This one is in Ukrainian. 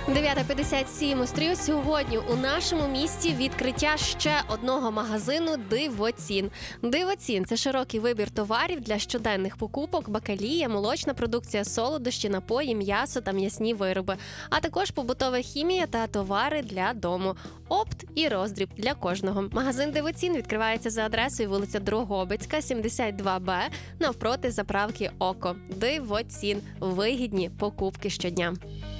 9:57 у стрію. Сьогодні у нашому місті відкриття ще одного магазину «Дивоцін». «Дивоцін» – це широкий вибір товарів для щоденних покупок, бакалія, молочна продукція, солодощі, напої, м'ясо та м'ясні вироби, а також побутова хімія та товари для дому. Опт і роздріб для кожного. Магазин «Дивоцін» відкривається за адресою вулиця Дрогобицька, 72Б, навпроти заправки «Око». «Дивоцін» – вигідні покупки щодня.